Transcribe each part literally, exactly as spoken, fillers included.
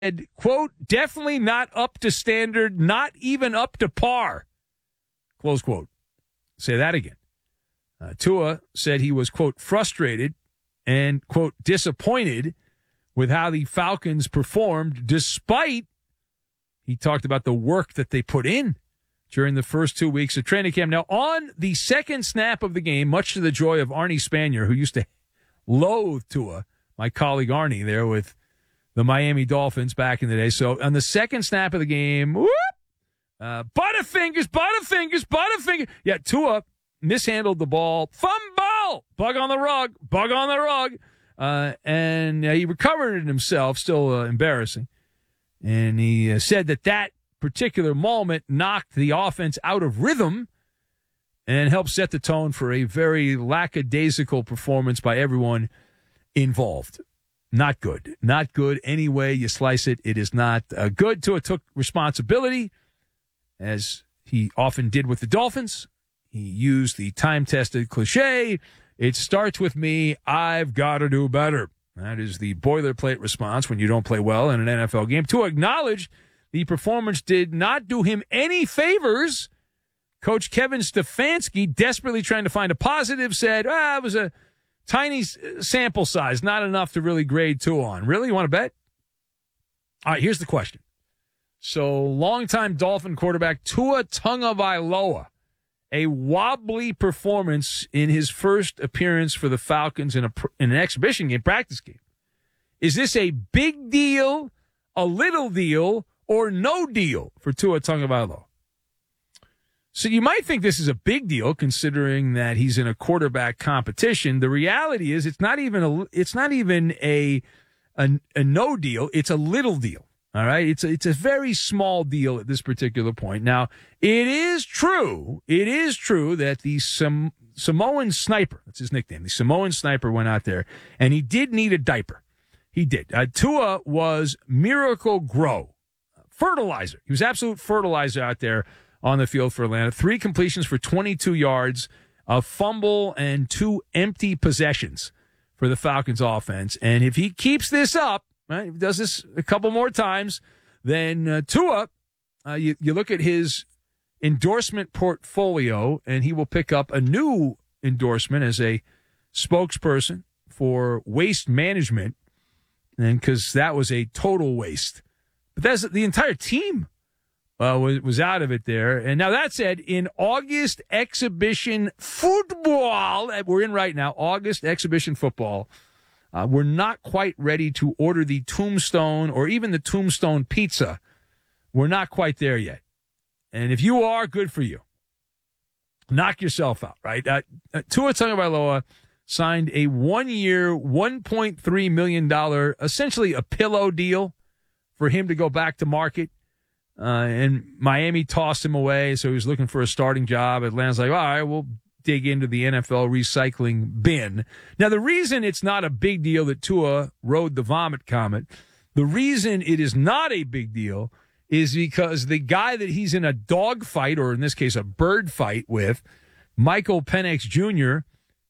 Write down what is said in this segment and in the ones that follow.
said, quote, definitely not up to standard, not even up to par, close quote. Say that again. Uh, Tua said he was, quote, frustrated and, quote, disappointed with how the Falcons performed despite, he talked about the work that they put in during the first two weeks of training camp. Now, on the second snap of the game, much to the joy of Arnie Spanier, who used to loathe Tua, my colleague Arnie there with the Miami Dolphins back in the day. So on the second snap of the game, whoop, uh, Butterfingers, Butterfingers, Butterfingers. Yeah, Tua mishandled the ball. Fumble! Bug on the rug, bug on the rug. Uh, and uh, he recovered it himself, still uh, embarrassing. And he uh, said that that particular moment knocked the offense out of rhythm and helped set the tone for a very lackadaisical performance by everyone involved. Not good. Not good any way you slice it. It is not uh, good. Tua took responsibility, as he often did with the Dolphins. He used the time-tested cliche, it starts with me, I've got to do better. That is the boilerplate response when you don't play well in an N F L game. Tua acknowledged the performance did not do him any favors. Coach Kevin Stefanski, desperately trying to find a positive, said, ah, it was a tiny sample size, not enough to really grade Tua on. Really? You want to bet? All right, here's the question. So, longtime Dolphin quarterback Tua Tagovailoa, a wobbly performance in his first appearance for the Falcons in, a, in an exhibition game, practice game. Is this a big deal, a little deal, or no deal for Tua Tagovailoa? So you might think this is a big deal considering that he's in a quarterback competition. The reality is it's not even a it's not even a a, a no deal, it's a little deal. All right? It's a, it's a very small deal at this particular point. Now, it is true, it is true that the Sam, Samoan Sniper, that's his nickname, the Samoan Sniper went out there and he did need a diaper. He did. Uh, Tua was Miracle Grow. Fertilizer. He was absolute fertilizer out there on the field for Atlanta. Three completions for twenty-two yards, a fumble, and two empty possessions for the Falcons offense. And if he keeps this up, right, if he does this a couple more times, then uh, Tua, uh, you, you look at his endorsement portfolio, and he will pick up a new endorsement as a spokesperson for waste management, and because that was a total waste. But that's the entire team. Uh, was, was out of it there. And now that said, in August exhibition football that we're in right now, August exhibition football, uh, we're not quite ready to order the Tombstone or even the Tombstone pizza. We're not quite there yet. And if you are, good for you. Knock yourself out, right? Uh, uh, Tua Tagovailoa signed a one-year, one point three million dollars, essentially a pillow deal for him to go back to market. Uh, and Miami tossed him away, so he was looking for a starting job. Atlanta's like, all right, we'll dig into the N F L recycling bin. Now, the reason it's not a big deal that Tua rode the vomit comet, the reason it is not a big deal is because the guy that he's in a dog fight, or in this case a bird fight with, Michael Penix Junior,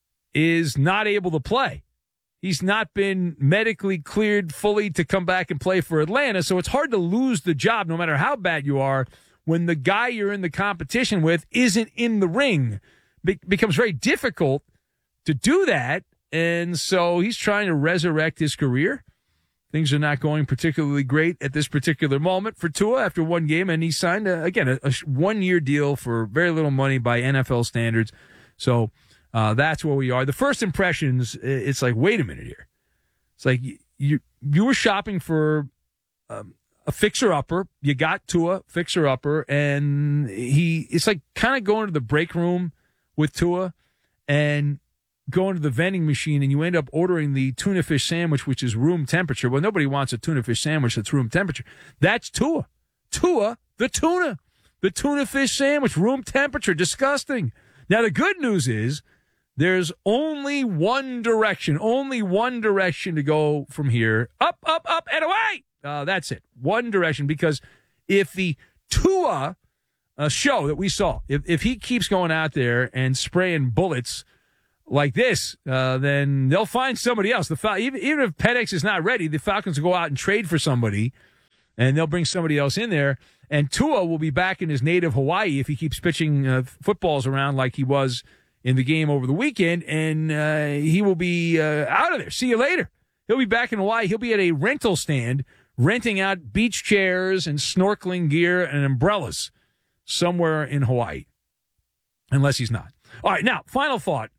is not able to play. He's not been medically cleared fully to come back and play for Atlanta, so it's hard to lose the job no matter how bad you are when the guy you're in the competition with isn't in the ring. It becomes very difficult to do that, and so he's trying to resurrect his career. Things are not going particularly great at this particular moment for Tua after one game, and he signed, a, again, a, a one-year deal for very little money by N F L standards. So Uh, that's where we are. The first impressions, it's like, wait a minute here. It's like you you, you were shopping for um, a fixer-upper. You got Tua, fixer-upper, and he it's like kind of going to the break room with Tua and going to the vending machine, and you end up ordering the tuna fish sandwich, which is room temperature. Well, nobody wants a tuna fish sandwich that's room temperature. That's Tua. Tua, the tuna. The tuna fish sandwich, room temperature. Disgusting. Now, the good news is, there's only one direction, only one direction to go from here. Up, up, up, and away. Uh, that's it. One direction. Because if the Tua uh, show that we saw, if, if he keeps going out there and spraying bullets like this, uh, then they'll find somebody else. The Fal- even, even if Penix is not ready, the Falcons will go out and trade for somebody and they'll bring somebody else in there. And Tua will be back in his native Hawaii if he keeps pitching uh, footballs around like he was in the game over the weekend, and uh, he will be uh, out of there. See you later. He'll be back in Hawaii. He'll be at a rental stand renting out beach chairs and snorkeling gear and umbrellas somewhere in Hawaii, unless he's not. All right, now, final thought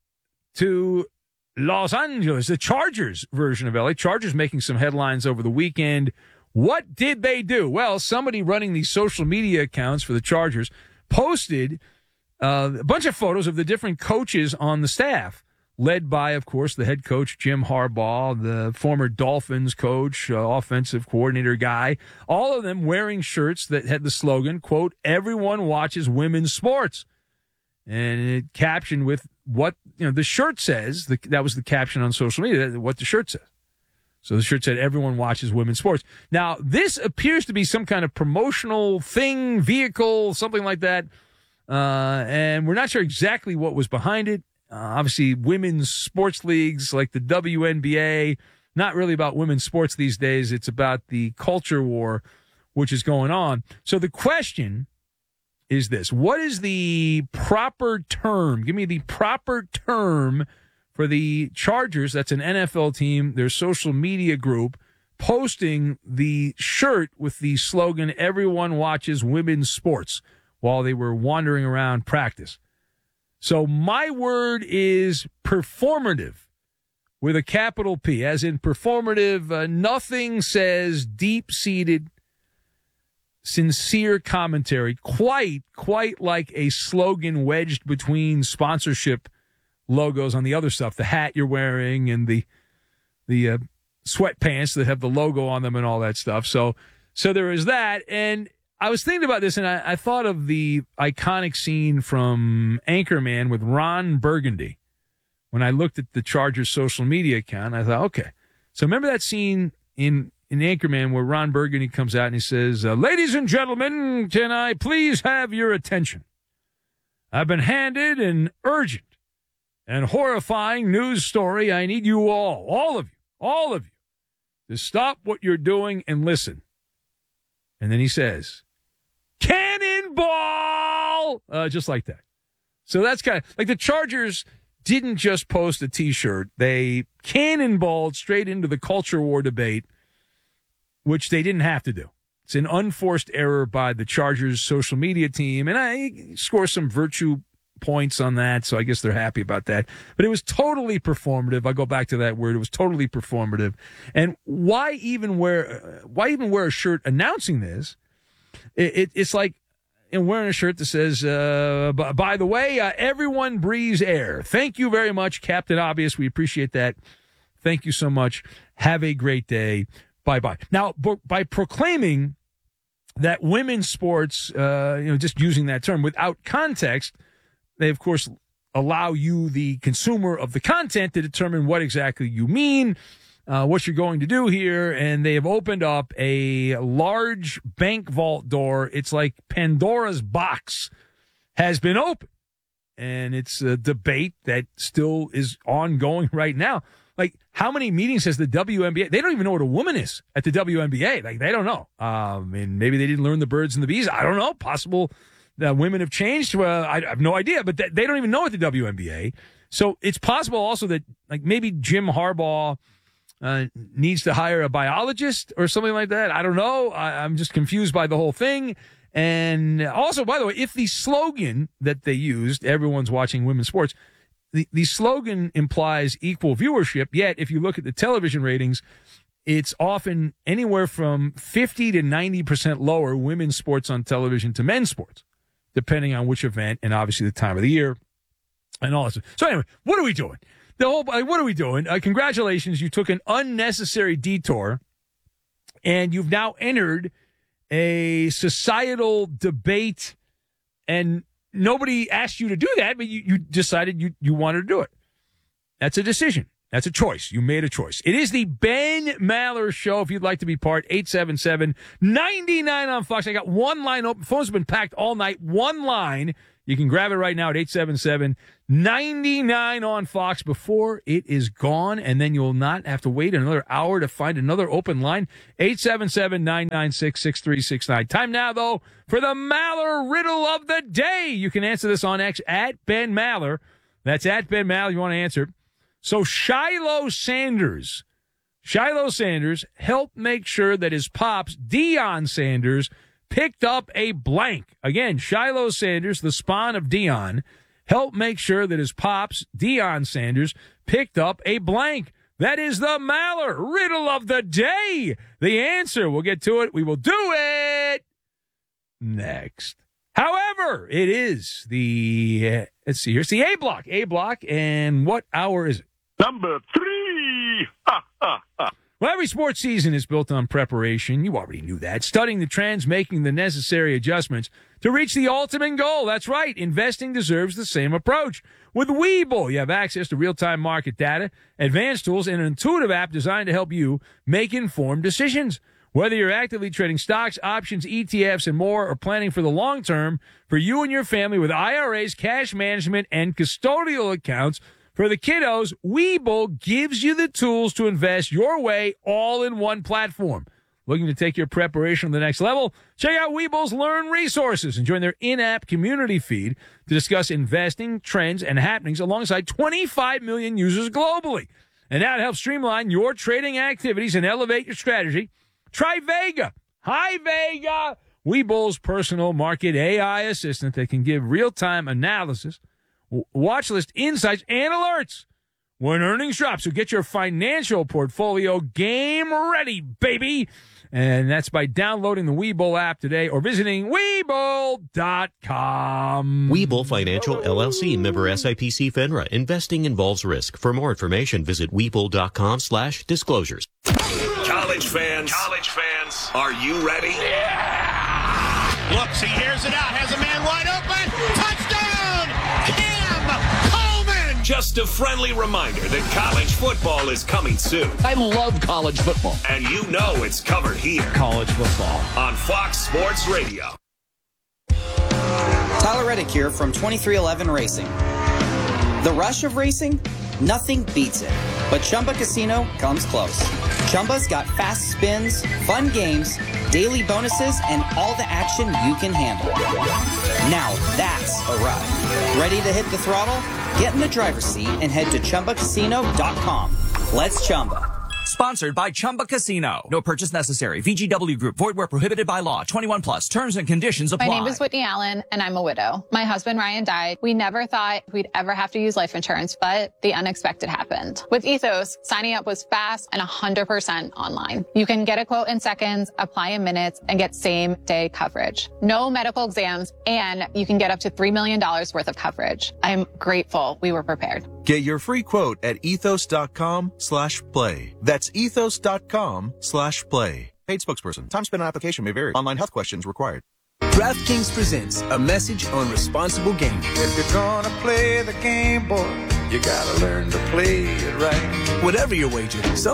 to Los Angeles, the Chargers version of L A. Chargers making some headlines over the weekend. What did they do? Well, somebody running these social media accounts for the Chargers posted uh, a bunch of photos of the different coaches on the staff, led by, of course, the head coach, Jim Harbaugh, the former Dolphins coach, uh, offensive coordinator guy, all of them wearing shirts that had the slogan, quote, "Everyone watches women's sports." And it captioned with what, you know, the shirt says. The, that was the caption on social media, what the shirt says. So the shirt said, "Everyone watches women's sports." Now, this appears to be some kind of promotional thing, vehicle, something like that. Uh, and we're not sure exactly what was behind it. Uh, obviously, women's sports leagues like the W N B A, not really about women's sports these days. It's about the culture war, which is going on. So the question is this: what is the proper term? Give me the proper term for the Chargers. That's an N F L team, their social media group, posting the shirt with the slogan, "Everyone watches women's sports," while they were wandering around practice. So my word is performative with a capital P, as in performative. Uh, nothing says deep-seated, sincere commentary quite, quite like a slogan wedged between sponsorship logos on the other stuff, the hat you're wearing and the the uh, sweatpants that have the logo on them and all that stuff. So, so there is that. And I was thinking about this, and I, I thought of the iconic scene from Anchorman with Ron Burgundy. When I looked at the Chargers social media account, I thought, okay. So remember that scene in, in Anchorman where Ron Burgundy comes out and he says, uh, "Ladies and gentlemen, can I please have your attention? I've been handed an urgent and horrifying news story. I need you all, all of you, all of you, to stop what you're doing and listen." And then he says, "Cannonball!" Uh, just like that. So that's kind of like the Chargers didn't just post a T-shirt. They cannonballed straight into the culture war debate, which they didn't have to do. It's an unforced error by the Chargers social media team, and I score some virtue points on that, so I guess they're happy about that. But it was totally performative. I go back to that word. It was totally performative. And why even wear why even wear a shirt announcing this? It, it, it's like and wearing a shirt that says, uh, by the way, uh, everyone breathes air. Thank you very much, Captain Obvious. We appreciate that. Thank you so much. Have a great day. Bye-bye. Now, b- by proclaiming that women's sports, uh, you know, just using that term without context, they, of course, allow you, the consumer of the content, to determine what exactly you mean, uh, what you're going to do here, and they have opened up a large bank vault door. It's like Pandora's box has been opened, and it's a debate that still is ongoing right now. Like, how many meetings has the W N B A? They don't even know what a woman is at the W N B A. Like, they don't know. Um, and maybe they didn't learn the birds and the bees. I don't know. Possible that women have changed. Well, I, I have no idea, but th- they don't even know at the W N B A. So it's possible also that, like, maybe Jim Harbaugh uh, needs to hire a biologist or something like that. I don't know. I, I'm just confused by the whole thing. And also, by the way, if the slogan that they used, "Everyone's watching women's sports," The, the slogan implies equal viewership, yet if you look at the television ratings, it's often anywhere from fifty to ninety percent lower women's sports on television to men's sports, depending on which event and obviously the time of the year and all that stuff. So anyway, what are we doing? The whole, what are we doing? Uh, congratulations, you took an unnecessary detour, and you've now entered a societal debate, and nobody asked you to do that, but you, you decided you, you wanted to do it. That's a decision. That's a choice. You made a choice. It is the Ben Maller Show. If you'd like to be part, eight seven seven, nine nine on Fox. I got one line open. Phones have been packed all night. One line. You can grab it right now at eight seven seven, nine nine on Fox before it is gone, and then you'll not have to wait another hour to find another open line. eight seven seven, nine nine six, six three six nine. Time now, though, for the Maller Riddle of the Day. You can answer this on X at Ben Maller. That's at Ben Maller. You want to answer. So Shiloh Sanders, Shiloh Sanders helped make sure that his pops, Deion Sanders, picked up a blank. Again, Shiloh Sanders, the spawn of Deion, helped make sure that his pops, Deion Sanders, picked up a blank. That is the Maller Riddle of the Day. The answer, we'll get to it. We will do it next. However, it is the, uh, let's see, here's the A block. A block, and what hour is it? Number three. Ha, ha, ha. Well, every sports season is built on preparation. You already knew that. Studying the trends, making the necessary adjustments to reach the ultimate goal. That's right. Investing deserves the same approach. With Webull, you have access to real-time market data, advanced tools, and an intuitive app designed to help you make informed decisions. Whether you're actively trading stocks, options, E T Fs, and more, or planning for the long term, for you and your family with I R As, cash management, and custodial accounts, for the kiddos, Webull gives you the tools to invest your way all in one platform. Looking to take your preparation to the next level? Check out Webull's Learn resources and join their in-app community feed to discuss investing, trends, and happenings alongside twenty-five million users globally. And now to help streamline your trading activities and elevate your strategy, try Vega. Hi, Vega! Webull's personal market A I assistant that can give real-time analysis, watch list insights, and alerts when earnings drop. So get your financial portfolio game ready, baby. And that's by downloading the Webull app today or visiting Webull dot com. Webull Financial, L L C, member S I P C FINRA. Investing involves risk. For more information, visit Webull dot com slash disclosures. College fans, college fans, are you ready? Yeah! Looks, he airs it out, has a man wide open. Touchdown! Cam Coleman! Just a friendly reminder that college football is coming soon. I love college football. And you know it's covered here. College football. On Fox Sports Radio. Tyler Reddick here from twenty-three eleven Racing. The rush of racing? Nothing beats it. But Chumba Casino comes close. Chumba's got fast spins, fun games, daily bonuses, and all the action you can handle. Now that's a ride. Ready to hit the throttle? Get in the driver's seat and head to Chumba Casino dot com. Let's Chumba. Sponsored by Chumba Casino. No purchase necessary. V G W Group. Void where prohibited by law. twenty-one plus. Terms and conditions apply. My name is Whitney Allen, and I'm a widow. My husband, Ryan, died. We never thought we'd ever have to use life insurance, but the unexpected happened. With Ethos, signing up was fast and one hundred percent online. You can get a quote in seconds, apply in minutes, and get same-day coverage. No medical exams, and you can get up to three million dollars worth of coverage. I'm grateful we were prepared. Get your free quote at ethos dot com slash play. That's ethos dot com slash play. Paid spokesperson. Time spent on application may vary. Online health questions required. DraftKings presents a message on responsible gaming. If you're gonna play the game, boy, you gotta learn to play it right. Whatever your wager, some